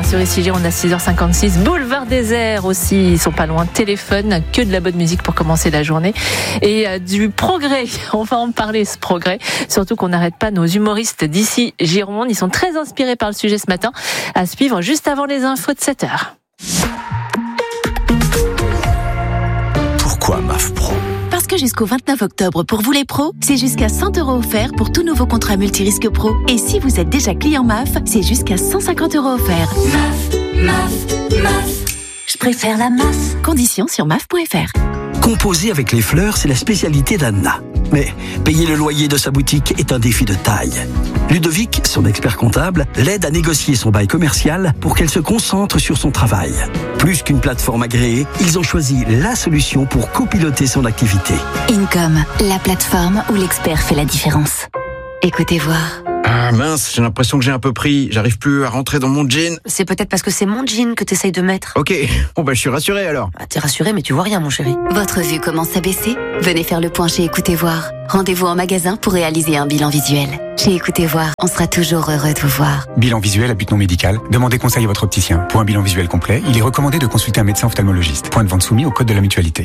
sur ici Gironde à 6h56. Boulevard Désert aussi, ils sont pas loin. Téléphone, que de la bonne musique pour commencer la journée. Et du progrès, on va en parler, ce progrès. Surtout qu'on n'arrête pas nos humoristes d'ici Gironde. Ils sont très inspirés par le sujet ce matin. À suivre juste avant les infos de 7h. Pourquoi MAF Pro ? Parce que jusqu'au 29 octobre, pour vous les pros, c'est jusqu'à 100 € offerts pour tout nouveau contrat multirisque pro. Et si vous êtes déjà client MAF, c'est jusqu'à 150 € offerts. MAF. Je préfère la MAF. Conditions sur MAF.fr. Composer avec les fleurs, c'est la spécialité d'Anna. Mais payer le loyer de sa boutique est un défi de taille. Ludovic, son expert comptable, l'aide à négocier son bail commercial pour qu'elle se concentre sur son travail. Plus qu'une plateforme agréée, ils ont choisi la solution pour copiloter son activité. Income, la plateforme où l'expert fait la différence. Écoutez voir. Ah mince, j'ai l'impression que j'ai un peu pris. J'arrive plus à rentrer dans mon jean. C'est peut-être parce que c'est mon jean que t'essayes de mettre. Ok, bon je suis rassuré alors. T'es rassuré mais tu vois rien mon chéri. Votre vue commence à baisser ? Venez faire le point chez Écoutez Voir. Rendez-vous en magasin pour réaliser un bilan visuel. Chez Écoutez Voir, on sera toujours heureux de vous voir. Bilan visuel à but non médical. Demandez conseil à votre opticien. Pour un bilan visuel complet, il est recommandé de consulter un médecin ophtalmologiste. Point de vente soumis au code de la mutualité.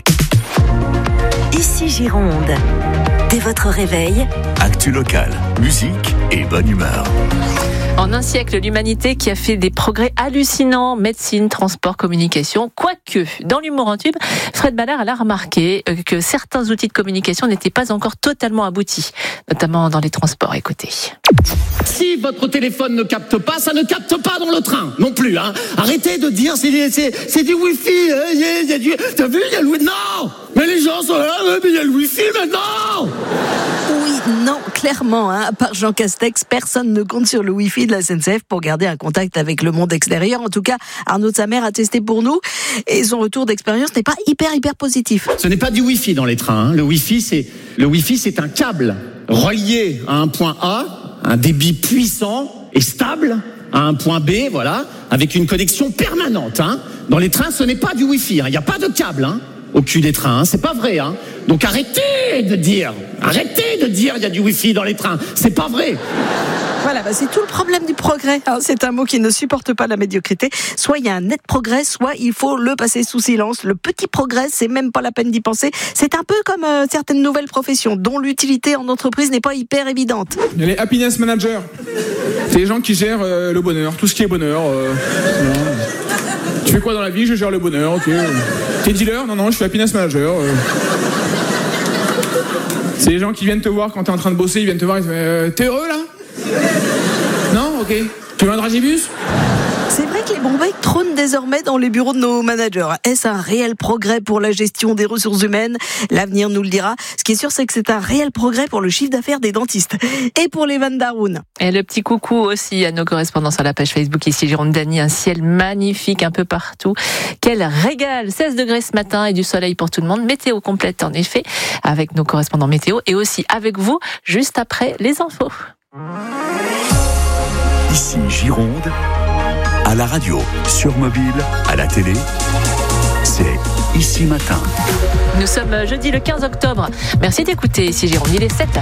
Ici Gironde. Dès votre réveil, Actu locale, musique et bonne humeur. En un siècle, l'humanité qui a fait des progrès hallucinants, médecine, transport, communication. Quoique, dans l'humour en tube, Fred Ballard a remarqué que certains outils de communication n'étaient pas encore totalement aboutis, notamment dans les transports. Écoutez. Si votre téléphone ne capte pas, ça ne capte pas dans le train non plus. Hein. Arrêtez de dire c'est du wifi. T'as vu, il y a le wifi. Non, mais les gens sont là, mais il y a le wifi maintenant. Oui, non, clairement, à part Jean Castex, personne ne compte sur le Wi-Fi de la SNCF pour garder un contact avec le monde extérieur. En tout cas, Arnaud de Samer a testé pour nous et son retour d'expérience n'est pas hyper positif. Ce n'est pas du Wi-Fi dans les trains. Hein. Le Wi-Fi, c'est un câble relié à un point A, un débit puissant et stable, à un point B, voilà, avec une connexion permanente. Hein. Dans les trains, ce n'est pas du Wi-Fi. Il n'y a pas de câble. Hein. Au cul des trains, hein. C'est pas vrai. Hein. Donc arrêtez de dire il y a du Wi-Fi dans les trains. C'est pas vrai. Voilà, c'est tout le problème du progrès. Alors, c'est un mot qui ne supporte pas la médiocrité. Soit il y a un net progrès, soit il faut le passer sous silence. Le petit progrès, c'est même pas la peine d'y penser. C'est un peu comme certaines nouvelles professions dont l'utilité en entreprise n'est pas hyper évidente. Il y a les happiness managers. C'est les gens qui gèrent le bonheur, tout ce qui est bonheur. Tu fais quoi dans la vie ? Je gère le bonheur, ok. T'es dealer ? Non, je suis happiness manager. C'est les gens qui viennent te voir quand t'es en train de bosser, ils viennent te voir, ils disent t'es heureux là ? Non ? Ok. Tu veux un dragibus ? C'est vrai que les bons becs trônent désormais dans les bureaux de nos managers. Est-ce un réel progrès pour la gestion des ressources humaines ? L'avenir nous le dira. Ce qui est sûr, c'est que c'est un réel progrès pour le chiffre d'affaires des dentistes. Et pour les Van Daroun. Et le petit coucou aussi à nos correspondants sur la page Facebook ici Gironde Dany. Un ciel magnifique un peu partout. Quel régal ! 16 degrés ce matin et du soleil pour tout le monde. Météo complète en effet avec nos correspondants météo et aussi avec vous juste après les infos. Ici Gironde, à la radio, sur mobile, à la télé, c'est Ici Matin. Nous sommes jeudi le 15 octobre. Merci d'écouter ici Gironde, il est 7h.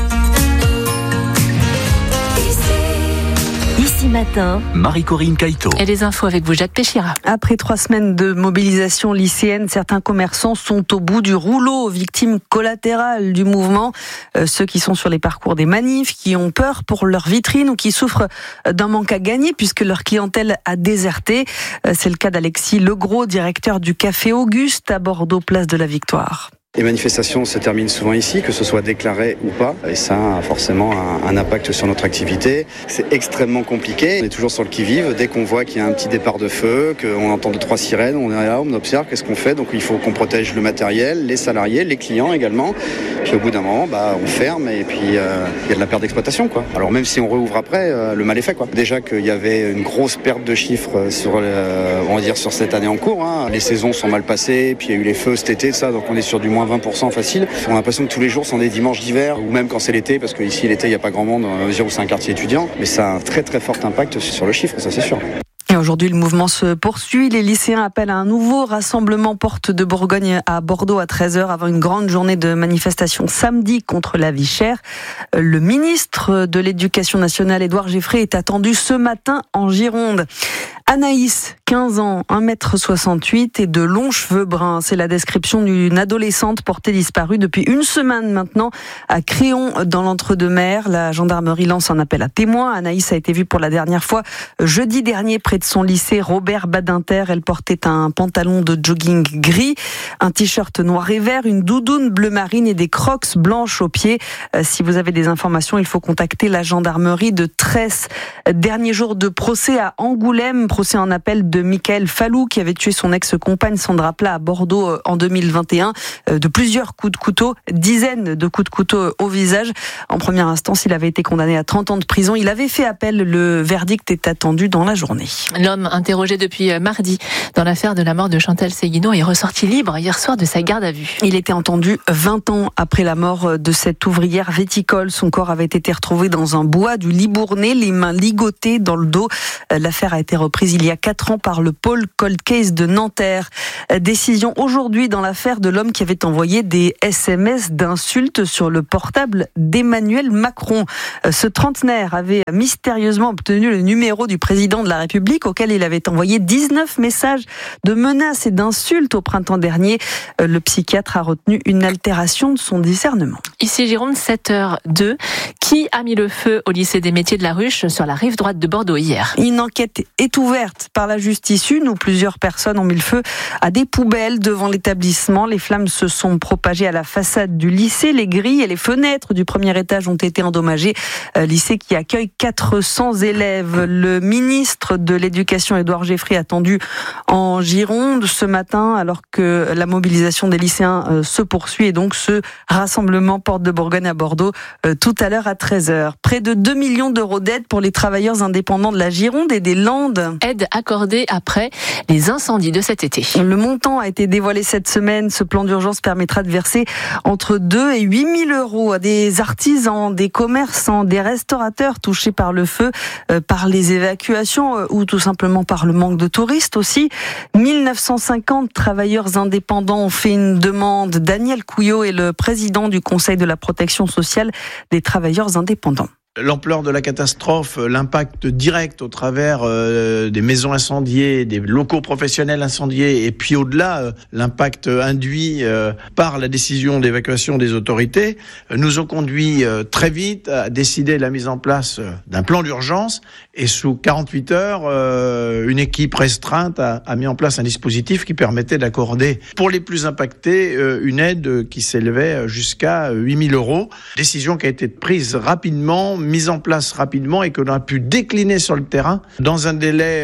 Ici Matin, Marie-Corinne Caïto. Et les infos avec vous, Jacques Péchira. Après 3 semaines de mobilisation lycéenne, certains commerçants sont au bout du rouleau, victimes collatérales du mouvement. Ceux qui sont sur les parcours des manifs, qui ont peur pour leur vitrine ou qui souffrent d'un manque à gagner puisque leur clientèle a déserté. C'est le cas d'Alexis Legros, directeur du Café Auguste à Bordeaux, place de la Victoire. Les manifestations se terminent souvent ici, que ce soit déclaré ou pas, et ça a forcément un impact sur notre activité. C'est extrêmement compliqué, on est toujours sur le qui-vive. Dès qu'on voit qu'il y a un petit départ de feu, qu'on entend 2-3 sirènes, on est là, on observe, qu'est-ce qu'on fait ? Donc il faut qu'on protège le matériel, les salariés, les clients également. Puis au bout d'un moment, on ferme et puis il y a de la perte d'exploitation, quoi. Alors même si on rouvre après, le mal est fait, quoi. Déjà qu'il y avait une grosse perte de chiffres sur cette année en cours. Hein. Les saisons sont mal passées, puis il y a eu les feux cet été, ça, donc on est sur du moins 20% facile. On a l'impression que tous les jours sont des dimanches d'hiver, ou même quand c'est l'été, parce qu'ici l'été il n'y a pas grand monde, à mesure où c'est un quartier étudiant, mais ça a un très très fort impact sur le chiffre, ça c'est sûr. Et aujourd'hui, le mouvement se poursuit. Les lycéens appellent à un nouveau rassemblement porte de Bourgogne à Bordeaux à 13h avant une grande journée de manifestation samedi contre la vie chère. Le ministre de l'Éducation nationale, Édouard Geffray, est attendu ce matin en Gironde. Anaïs, 15 ans, 1m68 et de longs cheveux bruns. C'est la description d'une adolescente portée disparue depuis une semaine maintenant à Créon dans l'Entre-deux-Mers. La gendarmerie lance un appel à témoins. Anaïs a été vue pour la dernière fois jeudi dernier près de son lycée Robert Badinter. Elle portait un pantalon de jogging gris, un t-shirt noir et vert, une doudoune bleu marine et des crocs blanches aux pieds. Si vous avez des informations, il faut contacter la gendarmerie de Tresse. Dernier jour de procès à Angoulême, procès en appel de Michael Fallou qui avait tué son ex-compagne Sandra Plat à Bordeaux en 2021 de plusieurs coups de couteau, dizaines de coups de couteau au visage. En première instance, il avait été condamné à 30 ans de prison. Il avait fait appel. Le verdict est attendu dans la journée. L'homme interrogé depuis mardi dans l'affaire de la mort de Chantal Séguineau est ressorti libre hier soir de sa garde à vue. Il était entendu 20 ans après la mort de cette ouvrière viticole. Son corps avait été retrouvé dans un bois du Libournais, les mains ligotées dans le dos. L'affaire a été reprise il y a 4 ans par le pôle Cold Case de Nanterre. Décision aujourd'hui dans l'affaire de l'homme qui avait envoyé des SMS d'insultes sur le portable d'Emmanuel Macron. Ce trentenaire avait mystérieusement obtenu le numéro du président de la République auquel il avait envoyé 19 messages de menaces et d'insultes au printemps dernier. Le psychiatre a retenu une altération de son discernement. Ici Gironde, 7h02. Qui a mis le feu au lycée des métiers de la Ruche sur la rive droite de Bordeaux hier? Une enquête est ouverte par la justice une où plusieurs personnes ont mis le feu à des poubelles devant l'établissement. Les flammes se sont propagées à la façade du lycée. Les grilles et les fenêtres du premier étage ont été endommagées. Lycée qui accueille 400 élèves. Le ministre de l'Éducation, Édouard Geffry, attendu en Gironde ce matin alors que la mobilisation des lycéens se poursuit et donc ce rassemblement Porte de Bourgogne à Bordeaux tout à l'heure à 13h. Près de 2 millions d'euros d'aide pour les travailleurs indépendants de la Gironde et des Landes. Aide accordée après les incendies de cet été. Le montant a été dévoilé cette semaine. Ce plan d'urgence permettra de verser entre 2 et 8 000 euros à des artisans, des commerçants, des restaurateurs touchés par le feu, par les évacuations ou tout simplement par le manque de touristes aussi. 1950 travailleurs indépendants ont fait une demande. Daniel Couillot est le président du Conseil de la protection sociale des travailleurs indépendants. L'ampleur de la catastrophe, l'impact direct au travers des maisons incendiées, des locaux professionnels incendiés et puis au-delà, l'impact induit par la décision d'évacuation des autorités nous ont conduit très vite à décider la mise en place d'un plan d'urgence et sous 48 heures, une équipe restreinte a mis en place un dispositif qui permettait d'accorder pour les plus impactés une aide qui s'élevait jusqu'à 8 000 euros. Décision qui a été prise rapidement, mise en place rapidement et que l'on a pu décliner sur le terrain dans un délai,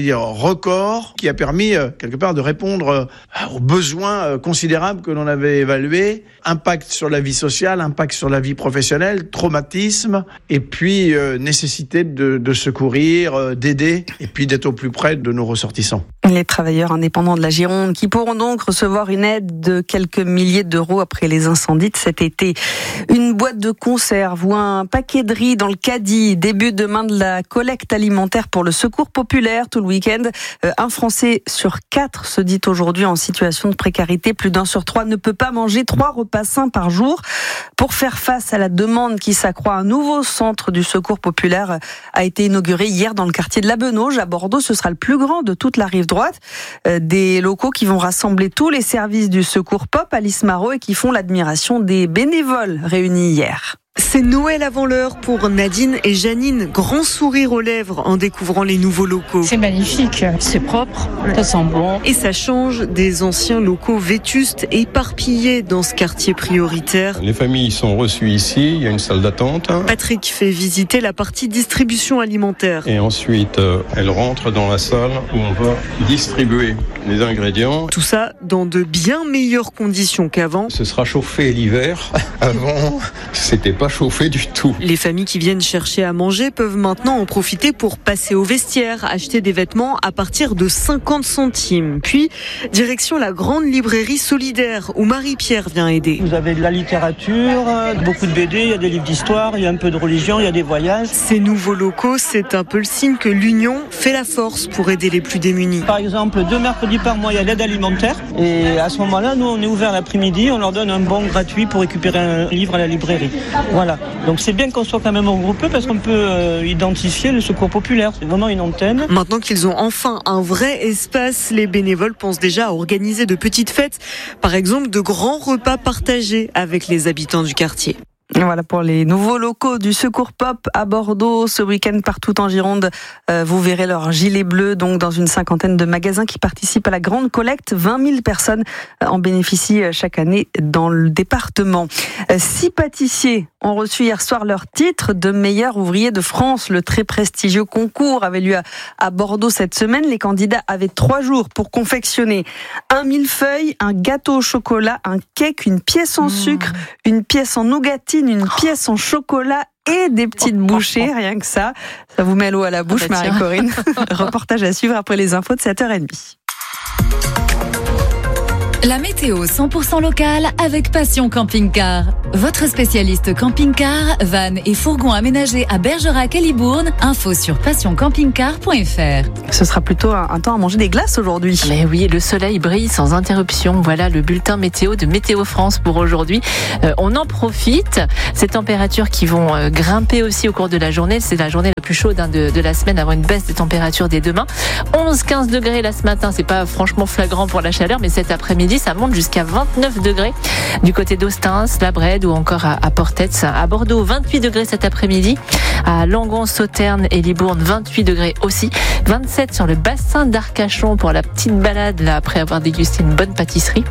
record, qui a permis quelque part de répondre aux besoins considérables que l'on avait évalués. Impact sur la vie sociale, impact sur la vie professionnelle, traumatisme et puis nécessité de secourir, d'aider et puis d'être au plus près de nos ressortissants. Les travailleurs indépendants de la Gironde qui pourront donc recevoir une aide de quelques milliers d'euros après les incendies de cet été. Une boîte de conserve ou un paquet de riz dans le caddie. Début demain de la collecte alimentaire pour le Secours populaire tout le week-end. Un Français sur 4 se dit aujourd'hui en situation de précarité. Plus d'1 sur 3 ne peut pas manger 3 repas sains par jour. Pour faire face à la demande qui s'accroît, un nouveau centre du Secours populaire a été inauguré hier dans le quartier de la Benauge à Bordeaux. Ce sera le plus grand de toute la rive droite. Des locaux qui vont rassembler tous les services du Secours Pop, Alice Marot, et qui font l'admiration des bénévoles réunis hier. C'est Noël avant l'heure pour Nadine et Janine. Grand sourire aux lèvres en découvrant les nouveaux locaux. C'est magnifique, c'est propre, ça sent bon. Et ça change des anciens locaux vétustes éparpillés dans ce quartier prioritaire. Les familles sont reçues ici, il y a une salle d'attente. Patrick fait visiter la partie distribution alimentaire. Et ensuite, elle rentre dans la salle où on va distribuer les ingrédients. Tout ça dans de bien meilleures conditions qu'avant. Ce sera chauffé l'hiver. Avant, c'était pas chauffé du tout. Les familles qui viennent chercher à manger peuvent maintenant en profiter pour passer au vestiaire, acheter des vêtements à partir de 50 centimes. Puis, direction la grande librairie solidaire où Marie-Pierre vient aider. Vous avez de la littérature, beaucoup de BD, il y a des livres d'histoire, il y a un peu de religion, il y a des voyages. Ces nouveaux locaux, c'est un peu le signe que l'union fait la force pour aider les plus démunis. Par exemple, 2 mercredis par mois, il y a l'aide alimentaire. Et à ce moment-là, nous, on est ouvert l'après-midi, on leur donne un bon gratuit pour récupérer un livre à la librairie. Voilà. Voilà. Donc c'est bien qu'on soit quand même regroupés parce qu'on peut identifier le secours populaire. C'est vraiment une antenne. Maintenant qu'ils ont enfin un vrai espace, les bénévoles pensent déjà à organiser de petites fêtes. Par exemple, de grands repas partagés avec les habitants du quartier. Voilà pour les nouveaux locaux du Secours Pop à Bordeaux. Ce week-end, partout en Gironde, vous verrez leurs gilets bleus, donc dans une 50aine de magasins qui participent à la grande collecte. 20 000 personnes en bénéficient chaque année dans le département. 6 pâtissiers ont reçu hier soir leur titre de meilleur ouvrier de France. Le très prestigieux concours avait lieu à Bordeaux cette semaine. Les candidats avaient 3 jours pour confectionner un millefeuille, un gâteau au chocolat, un cake, une pièce en sucre, une pièce en nougatine, une pièce en chocolat et des petites bouchées, rien que ça. Ça vous met l'eau à la bouche, Marie-Corinne. Reportage à suivre après les infos de 7h30. La météo 100% locale avec Passion Camping-Car. Votre spécialiste camping-car, van et fourgon aménagés à Bergerac et Libourne. Info sur passioncampingcar.fr. Ce sera plutôt un temps à manger des glaces aujourd'hui. Mais oui, le soleil brille sans interruption. Voilà le bulletin météo de Météo France pour aujourd'hui. On en profite. Ces températures qui vont grimper aussi au cours de la journée. C'est la journée la plus chaude de la semaine avant une baisse des températures dès demain. 11-15 degrés là ce matin. C'est pas franchement flagrant pour la chaleur, mais cet après-midi, ça monte jusqu'à 29 degrés du côté d'Austins, La Brède ou encore à Portet. À Bordeaux, 28 degrés cet après-midi. À Langon, Sauternes et Libourne, 28 degrés aussi. 27 sur le bassin d'Arcachon pour la petite balade là après avoir dégusté une bonne pâtisserie.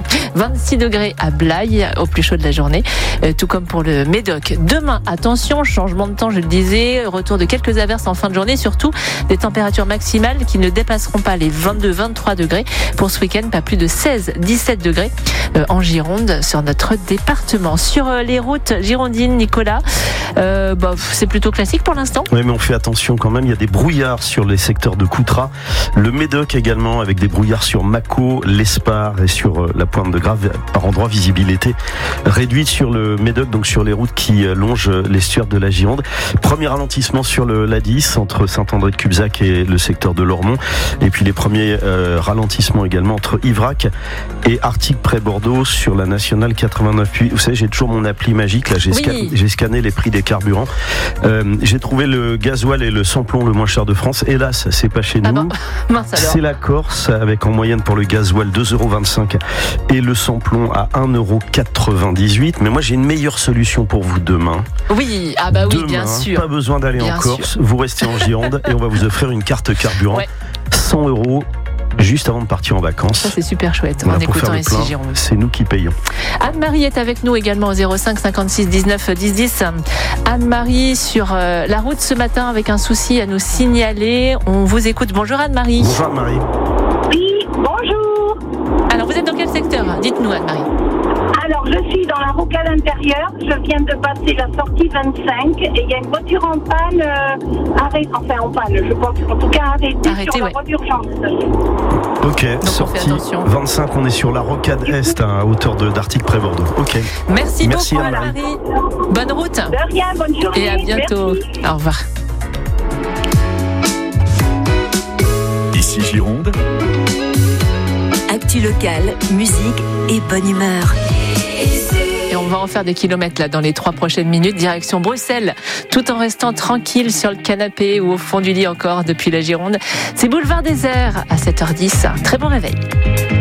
26 degrés à Blaye au plus chaud de la journée. Tout comme pour le Médoc. Demain, attention, changement de temps, je le disais, retour de quelques averses en fin de journée, surtout des températures maximales qui ne dépasseront pas les 22-23 degrés. Pour ce week-end, pas plus de 16-17 degrés en Gironde sur notre département. Sur les routes girondines, Nicolas, c'est plutôt classique pour l'instant. Oui, mais on fait attention quand même, il y a des brouillards sur les secteurs de Coutras, le Médoc également, avec des brouillards sur Mâcon, l'Espar et sur la Pointe de Grave, par endroits visibilité réduite sur le Médoc, donc sur les routes qui longent l'estuaire de la Gironde. Premier ralentissement sur l'A10 entre Saint-André-de-Cubzac et le secteur de Lormont, et puis les premiers ralentissements également entre Ivrac et Arctique près Bordeaux sur la nationale 89.8. Vous savez, j'ai toujours mon appli magique, là j'ai scanné les prix des carburants. J'ai trouvé le gasoil et le sans-plomb le moins cher de France. Hélas, c'est pas chez nous. Mince alors. C'est la Corse, avec en moyenne pour le gasoil 2,25 € et le sans-plomb à 1,98 €. Mais moi j'ai une meilleure solution pour vous demain. Oui, demain, bien sûr. Pas besoin d'aller en Corse, vous restez en Gironde et on va vous offrir une carte carburant. 100 € juste avant de partir en vacances. Ça, c'est super chouette. En écoutant ici Gironde. C'est nous qui payons. Anne-Marie est avec nous également au 05 56 19 10 10. Anne-Marie sur la route ce matin avec un souci à nous signaler. On vous écoute. Bonjour Anne-Marie. Bonjour Anne-Marie. Oui, bonjour. Alors vous êtes dans quel secteur ? Dites-nous Anne-Marie. Alors je suis dans la rocade intérieure, je viens de passer la sortie 25 et il y a une voiture en panne, je pense en tout cas arrêtée sur la voie d'urgence. Ok, donc sortie 25, on est sur la rocade Est à hauteur d'Arctique près Bordeaux. Ok. Merci beaucoup Anne-Marie. Bonne route. De rien, bonne journée. Et à bientôt. Merci. Au revoir. Ici Gironde. Actu locale, musique et bonne humeur. Et on va en faire des kilomètres là dans les 3 prochaines minutes, direction Bruxelles, tout en restant tranquille sur le canapé ou au fond du lit encore depuis la Gironde. C'est Boulevard Désert à 7h10. Très bon réveil.